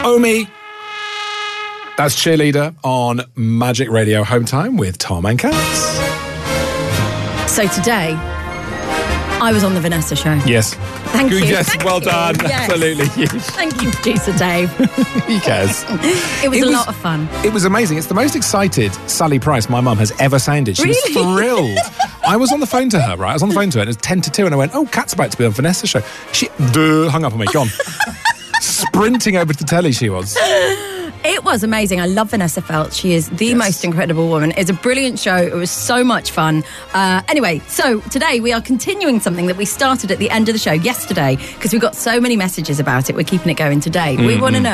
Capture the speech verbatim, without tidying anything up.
Omi. That's Cheerleader on Magic Radio Home Time with Tom and Kat. So today, I was on the Vanessa show. Yes. Thank you. Yes, Thank well you. done. Yes. Absolutely. Thank you, producer Dave. He cares. It was It a was- lot of fun. It was amazing. It's the most excited Sally Price, my mum, has ever sounded. She Really? was thrilled. I was on the phone to her, right? I was on the phone to her, and it was ten to two, and I went, oh, Kat's about to be on Vanessa's show. She duh, hung up on me, gone. Sprinting over to the telly, she was. It was amazing. I love Vanessa Feltz. She is the Yes. most incredible woman. It's a brilliant show. It was so much fun. Uh, anyway, so today we are continuing something that we started at the end of the show yesterday because we got so many messages about it. We're keeping it going today. We want to know